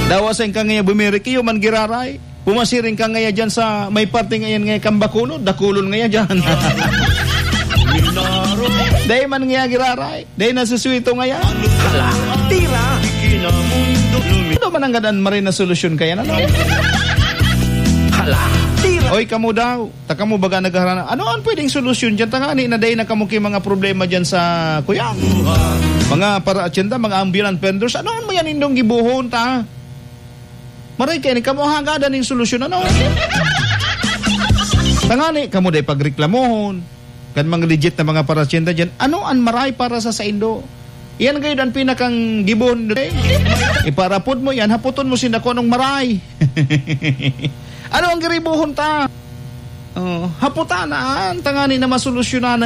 Dawasan ka ngaya bumiri kayo man giraray. Pumasiring ka ngaya dyan sa may parte ngayon ngaya kambakuno, dakulon ngaya dyan. Day man ngaya giraray. Day nasusuito ngaya. Hala, tira. Ano man ang gadaan marin na solusyon kaya na? Hala, tira. Oy, kamo daw. Taka mo baga nagharana. Ano ang pwedeng solusyon dyan? Tangani na day na kamuki mga problema dyan sa kuya. Mga para atyenda, mga ambulance vendors. Ano mo yan indong gibuhon ta? Maray kayo ni kamo hagadan yung solusyon. Ano? Tangani, kamo day pagreklamohon. Kan mga legit na mga para atyenda dyan. Ano ang maray para sa Indo? Yan kayo dan pinakang gibon. Iparapod mo yan, haputon mo sinako anong maray. Ano ang giribuhon ta? Haputanaan, tangani na masolusyonan